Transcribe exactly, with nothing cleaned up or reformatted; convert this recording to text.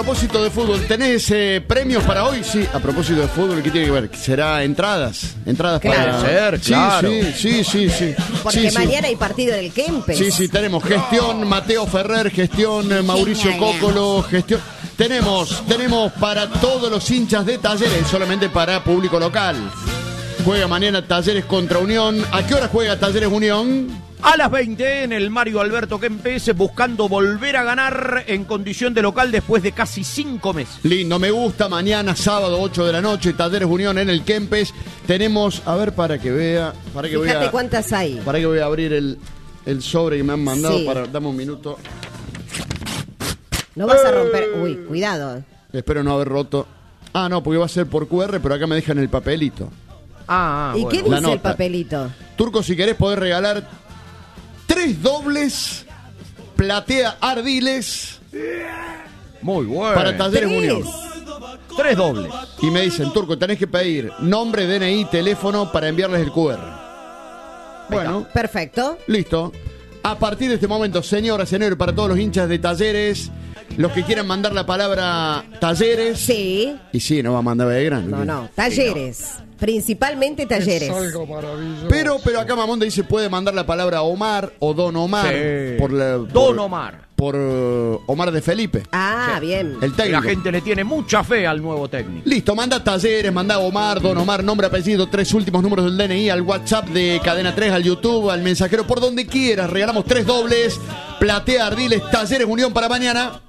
A propósito de fútbol, ¿tenés eh, premios para hoy? Sí, a propósito de fútbol, ¿qué tiene que ver? ¿Será entradas? Entradas Claro. para... Puede ser, sí, claro. Sí, sí, sí, sí. Porque Sí, mañana sí. hay partido del Kempes. Sí, sí, tenemos gestión Mateo Ferrer, gestión eh, Mauricio Genial. Cócolo, gestión... Tenemos, tenemos para todos los hinchas de Talleres, solamente para público local. Juega mañana Talleres contra Unión. ¿A qué hora juega Talleres Unión? A las veinte en el Mario Alberto Kempes, buscando volver a ganar en condición de local después de casi cinco meses. Lindo, me gusta. Mañana, sábado, ocho de la noche, Talleres Unión en el Kempes. Tenemos, a ver, para que vea. Para que Fíjate voy a, cuántas hay. Para que voy a abrir el, el sobre que me han mandado. Sí. Para, dame un minuto. No vas a romper. Uy, cuidado. Espero no haber roto. Ah, no, porque va a ser por Q R, pero acá me dejan el papelito. Ah, ah, ¿Y bueno. qué La dice el nota. papelito? Turco, si querés podés regalar tres dobles platea Ardiles Muy bueno. para Talleres Tres. Unión. Tres dobles. Y me dicen, Turco, tenés que pedir nombre, D N I, teléfono para enviarles el Q R. Bueno, Perfecto. listo. A partir de este momento, señoras, señores, para todos los hinchas de Talleres, los que quieran mandar la palabra Talleres. Sí. Y sí, no va a mandar Belgrano. No, no. Talleres. Principalmente talleres. Pero, pero acá Mamonde dice, puede mandar la palabra Omar o Don Omar. Sí. Por la, Don por- Omar. Por eh, Omar de Felipe, Ah, bien. el La técnico. gente le tiene mucha fe al nuevo técnico. Listo, manda Talleres, manda Omar, Don Omar, nombre, apellido, tres últimos números del D N I, al WhatsApp de Cadena tres, al YouTube, al mensajero, por donde quieras. Regalamos tres dobles, platea Ardiles, Talleres Unión para mañana.